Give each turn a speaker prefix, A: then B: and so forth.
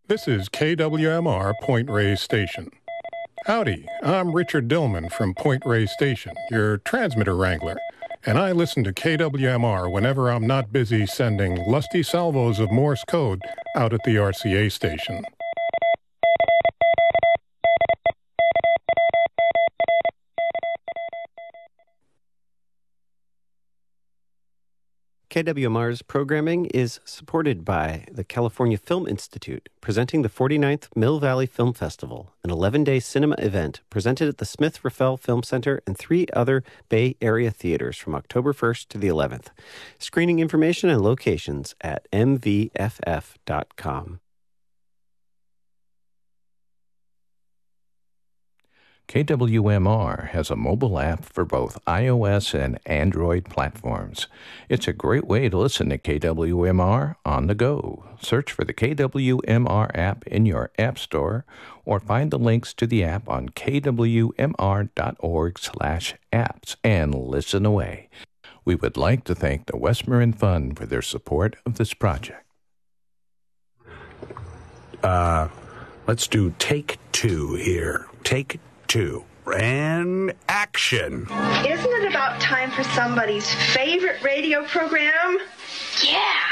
A: This is KWMR Point Reyes Station. Howdy, I'm Richard Dillman from Point Reyes Station, your transmitter wrangler, and I listen to KWMR whenever I'm not busy sending lusty salvos of Morse code out at the RCA station.
B: KWMR's programming is supported by the California Film Institute, presenting the 49th Mill Valley Film Festival, an 11-day cinema event presented at the Smith-Raffel Film Center and 3 other Bay Area theaters from October 1st to the 11th. Screening information and locations at mvff.com.
C: KWMR has a mobile app for both iOS and Android platforms. It's a great way to listen to KWMR on the go. Search for the KWMR app in your app store or find the links to the app on kwmr.org/apps and listen away. We would like to thank the West Marin Fund for their support of this project.
D: Let's do take 2 here. Take 2. And action.
E: Isn't it about time for somebody's favorite radio program?
F: Yeah,